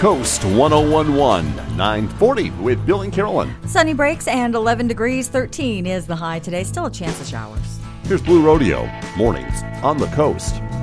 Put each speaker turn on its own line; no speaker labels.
Coast 1011, 940 with Bill and Carolyn.
Sunny breaks and 11 degrees, 13 is the high today. Still a chance of showers.
Here's Blue Rodeo, mornings on the coast.